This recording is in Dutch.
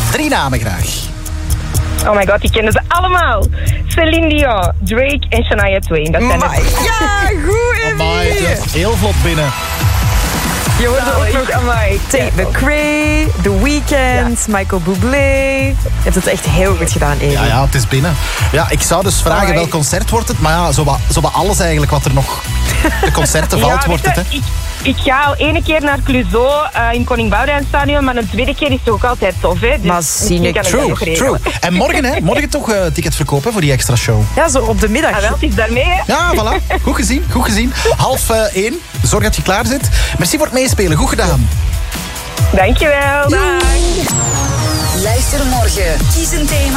3 namen graag. Oh my god, die kennen ze allemaal. Celine Dion, Drake en Shania Twain. Dat zijn Ja, goed, Evie. Amai, heel vlot binnen. Je hoorde ook nog Tate McRae, The Weeknd, Michael Bublé. Je hebt het echt heel goed gedaan, Evie. Ja, het is binnen. Ja, ik zou dus vragen welk concert wordt het. Maar ja, zo wat alles eigenlijk wat er nog de concerten valt, wordt het. Hè? Ik ga al 1 keer naar Clouseau in Koning Boudewijn Stadion, maar een tweede keer is toch ook altijd tof, hè? Dus maar zie ik. True. En morgen toch ticket verkopen voor die extra show. Ja, zo op de middag. Ah, wel, het is daarmee, hè? Ja, voilà. Goed gezien. 12:30. Zorg dat je klaar zit. Merci voor het meespelen. Goed gedaan. Dankjewel. Dag. Luister morgen. Kies een thema